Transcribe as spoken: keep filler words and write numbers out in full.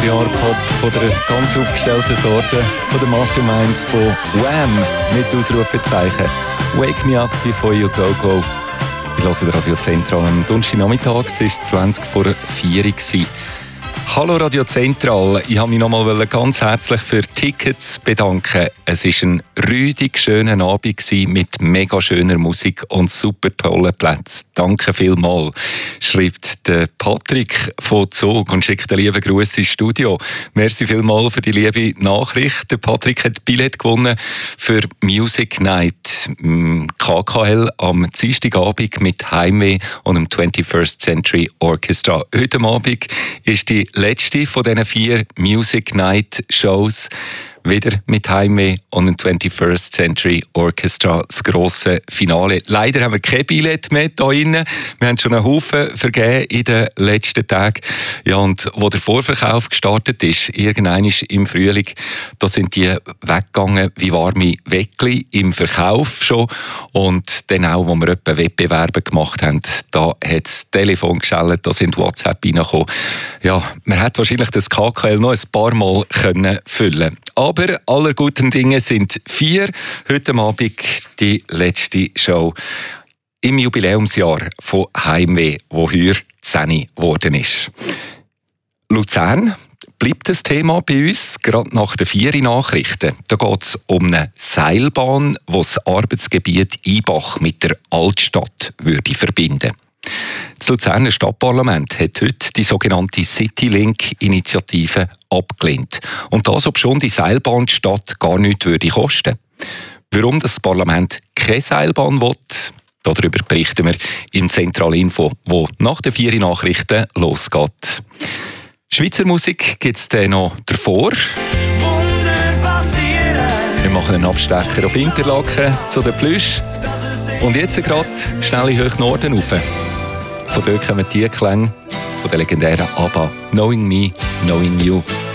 achtziger-Jahre-Pop von der ganz aufgestellten Sorte, von den Masterminds von Wham! Mit Ausrufezeichen. Wake me up before you go go. Ich höre Radio Zentral am Donnerstagnachmittag, es war zwanzig vor vier Uhr. Hallo Radio Zentral, ich wollte mich nochmal ganz herzlich für Tickets bedanken. Es war ein rüdig schöner Abend mit mega schöner Musik und super tollen Plätzen. Danke vielmals, schreibt der Patrick von Zug und schickt einen lieben Gruß ins Studio. Merci vielmals für die liebe Nachricht. Der Patrick hat Billett gewonnen für Music Night K K L am Dienstagabend mit Heimweh und dem twenty-first Century Orchestra. Heute Abend ist die letzte von diesen vier Music Night Shows. Wieder mit Heimweh und dem twenty-first Century Orchestra, das grosse Finale. Leider haben wir kein Billett mehr hier drin. Wir haben schon einen Haufen vergeben in den letzten Tagen. Ja, und wo der Vorverkauf gestartet ist, irgendwann im Frühling, da sind die weggegangen wie warme Weckli im Verkauf schon. Und dann auch, wo wir etwa Wettbewerbe gemacht haben, da hat das Telefon geschellt, da sind WhatsApp reingekommen. Ja, man hätte wahrscheinlich das K K L noch ein paar Mal können füllen. Aber aller guten Dinge sind vier. Heute Abend die letzte Show im Jubiläumsjahr von Heimweh, wo heuer zehn geworden ist. Luzern bleibt das Thema bei uns, gerade nach den vier Nachrichten. Da geht es um eine Seilbahn, die das Arbeitsgebiet Ibach mit der Altstadt würde verbinden. Das Luzerner Stadtparlament hat heute die sogenannte Citylink-Initiative abgelehnt. Und das, ob schon die Seilbahn die Stadt gar nichts würde kosten. Warum das Parlament keine Seilbahn will, darüber berichten wir im Zentralinfo, wo nach den vier Nachrichten losgeht. Schweizer Musik gibt es dann noch davor. Wir machen einen Abstecher auf Interlaken zu den Plüsch. Und jetzt gerade schnell in Hoch Norden rauf. Von dort kommen die Klänge von der legendären ABBA «Knowing Me, Knowing You».